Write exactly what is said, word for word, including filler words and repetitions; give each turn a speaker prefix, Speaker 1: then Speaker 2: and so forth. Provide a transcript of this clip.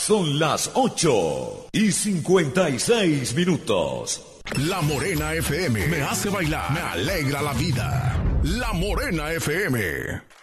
Speaker 1: Son las ocho y cincuenta y seis minutos.
Speaker 2: La Morena F M me hace bailar, me alegra la vida. La Morena F M.